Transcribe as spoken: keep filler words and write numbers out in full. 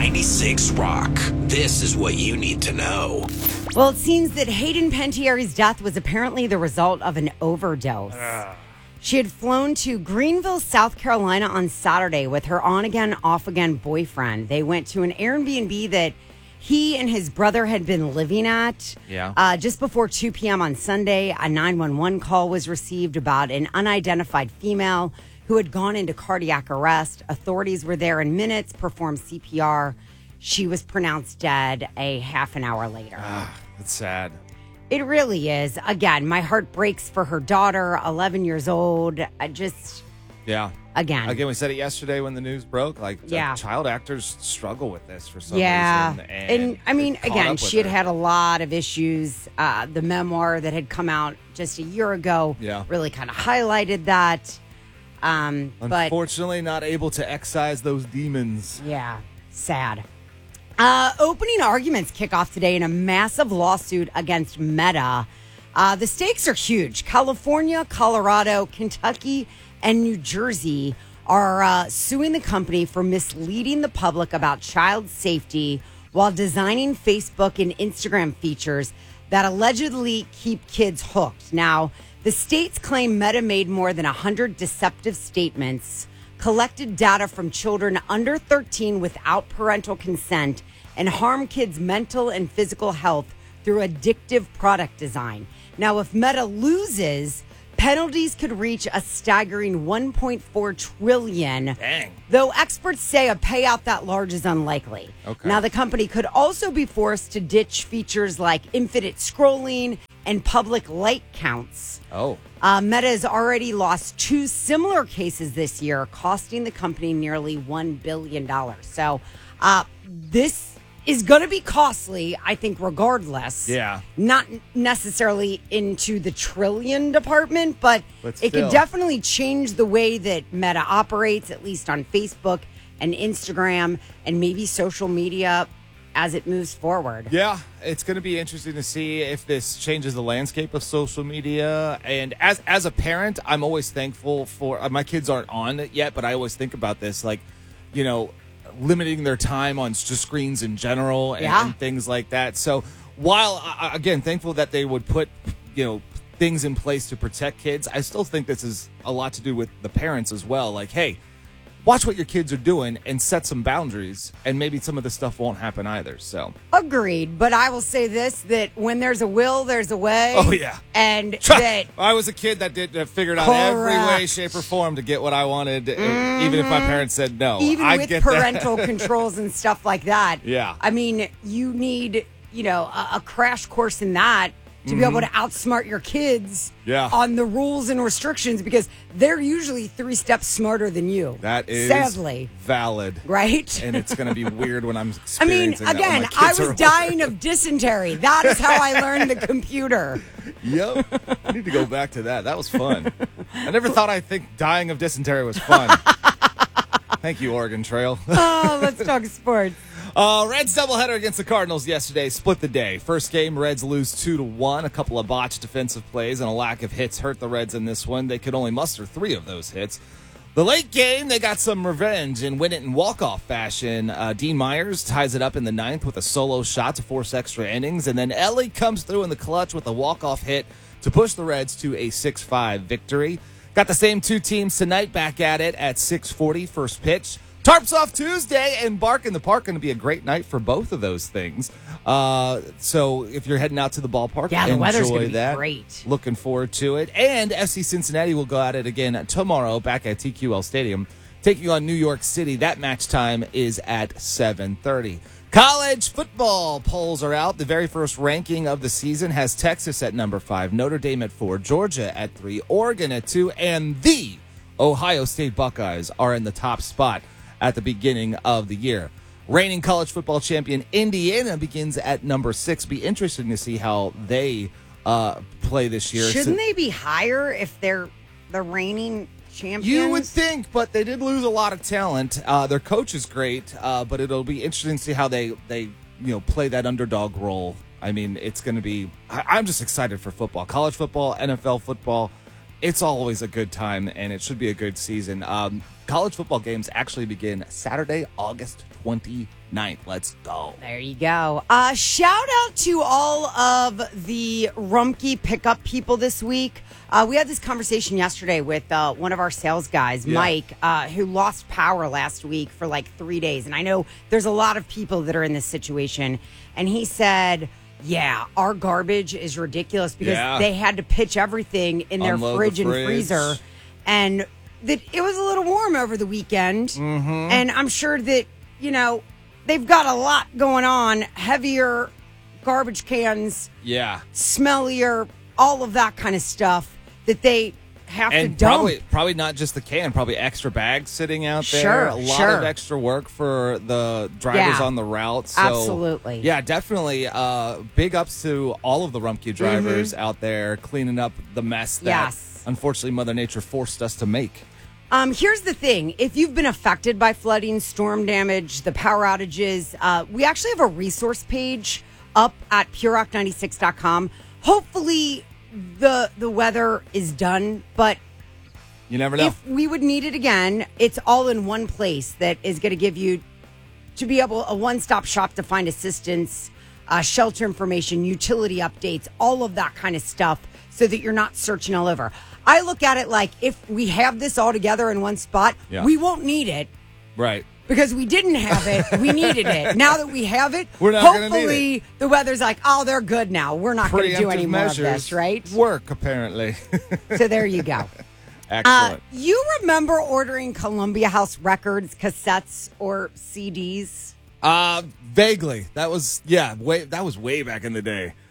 ninety-six Rock. This is what you need to know. Well, it seems that Hayden Panettieri's death was apparently the result of an overdose. Uh. She had flown to Greenville, South Carolina on Saturday with her on-again, off-again boyfriend. They went to an Airbnb that he and his brother had been living at. Yeah. Uh, just before two p.m. on Sunday, a nine one one call was received about an unidentified female who had gone into cardiac arrest. Authorities were there in minutes, performed C P R. She was pronounced dead a half an hour later. Ah, that's sad. It really is. Again, my heart breaks for her daughter, eleven years old. I just, Yeah. again. Again, we said it yesterday when the news broke. Like, Yeah. uh, child actors struggle with this for some yeah. reason. And, And, I mean, it caught again, up with she had her. had a lot of issues. Uh, the memoir that had come out just a year ago Yeah. really kind of highlighted that. Um, but Unfortunately, not able to excise those demons. Yeah, sad. Uh, opening arguments kick off today in a massive lawsuit against Meta. Uh, the stakes are huge. California, Colorado, Kentucky, and New Jersey are uh, suing the company for misleading the public about child safety while designing Facebook and Instagram features that allegedly keep kids hooked. Now, the states claim Meta made more than one hundred deceptive statements, collected data from children under thirteen without parental consent, and harm kids' mental and physical health through addictive product design. Now, if Meta loses, penalties could reach a staggering one point four trillion dollars. Dang. Though experts say a payout that large is unlikely. Okay. Now, the company could also be forced to ditch features like infinite scrolling and public like counts. Oh. Uh, Meta has already lost two similar cases this year, costing the company nearly one billion dollars. So uh, this is going to be costly, I think, regardless. Yeah. Not necessarily into the trillion department, but, But it still. could definitely change the way that Meta operates, at least on Facebook and Instagram and maybe social media as it moves forward. Yeah, it's going to be interesting to see if this changes the landscape of social media. And as as a parent, I'm always thankful for uh, my kids aren't on it yet, but I always think about this, like, you know, limiting their time on just screens in general and, Yeah. and things like that. So while uh, again thankful that they would put, you know, things in place to protect kids, I still think this is a lot to do with the parents as well. Like, hey, watch what your kids are doing and set some boundaries, and maybe some of this stuff won't happen either. So Agreed. But I will say this, that when there's a will, there's a way. Oh, yeah. And that I was a kid that did that figured out every way, Correct. shape, or form to get what I wanted, mm-hmm. even if my parents said no. even I with get parental that. controls and stuff like that. Yeah. I mean, you need, you know, a, a crash course in that to be able to outsmart your kids Yeah. on the rules and restrictions, because they're usually three steps smarter than you. That is sadly valid. right. And it's going to be weird when I'm I mean, experiencing that when again, my kids I are was older. dying of dysentery. That is how I learned the computer. Yep. I need to go back to that. That was fun. I never thought I'd think dying of dysentery was fun. Thank you, Oregon Trail. Oh, let's talk sports. Uh, Reds doubleheader against the Cardinals yesterday split the day. First game, Reds lose two to one. A couple of botched defensive plays and a lack of hits hurt the Reds in this one. They could only muster three of those hits. The late game, they got some revenge and win it in walk-off fashion. Uh, Dean Myers ties it up in the ninth with a solo shot to force extra innings, and then Ellie comes through in the clutch with a walk-off hit to push the Reds to a six five victory. Got the same two teams tonight back at it at six forty first pitch. Tarps off Tuesday and Bark in the Park. Going to be a great night for both of those things. Uh, so if you're heading out to the ballpark, Yeah, the enjoy weather's gonna be that. great. Looking forward to it. And F C Cincinnati will go at it again tomorrow back at T Q L Stadium, taking on New York City. That match time is at seven thirty. College football polls are out. The very first ranking of the season has Texas at number five, Notre Dame at four, Georgia at three, Oregon at two, and the Ohio State Buckeyes are in the top spot at the beginning of the year. Reigning college football champion Indiana begins at number six. Be interesting to see how they uh, play this year. Shouldn't So- they be higher if they're the reigning champions? You would think, but they did lose a lot of talent. Uh, their coach is great, uh, but it'll be interesting to see how they, they you know play that underdog role. I mean, it's going to be. I, I'm just excited for football, college football, N F L football. It's always a good time, and it should be a good season. Um, college football games actually begin Saturday, August twenty-ninth. Let's go. There you go. Uh, shout out to all of the Rumpke pickup people this week. Uh, we had this conversation yesterday with uh, one of our sales guys, Yeah. Mike, uh, who lost power last week for like three days. And I know there's a lot of people that are in this situation. And he said, yeah, our garbage is ridiculous because Yeah. they had to pitch everything in their Unload the fridge and fridge. freezer. And that it was a little warm over the weekend. Mm-hmm. And I'm sure that, you know, they've got a lot going on, heavier garbage cans, Yeah. smellier, all of that kind of stuff that they have And to dump. probably probably not just the can, probably extra bags sitting out there. Sure, a lot sure. of extra work for the drivers Yeah. on the route. So, Absolutely. Yeah, definitely. Uh, big ups to all of the Rumpke drivers out there cleaning up the mess that Mm-hmm. Yes. unfortunately Mother Nature forced us to make. Um, here's the thing. If you've been affected by flooding, storm damage, the power outages, uh, we actually have a resource page up at pure rock ninety-six dot com. Hopefully the the weather is done, but You never know. if we would need it again, it's all in one place that is going to give you to be able a one-stop shop to find assistance, uh, shelter information, utility updates, all of that kind of stuff, so that you're not searching all over. I look at it like if we have this all together in one spot, Yeah. we won't need it right. because we didn't have it. We needed it. Now that we have it, We're not gonna need hopefully the weather's like, oh, they're good now. We're not going to do Preemptive any more of measures this, right? work, apparently. So there you go. Uh, Excellent. you remember ordering Columbia House records, cassettes, or C Ds? Uh, vaguely. That was, yeah, way, that was way back in the day.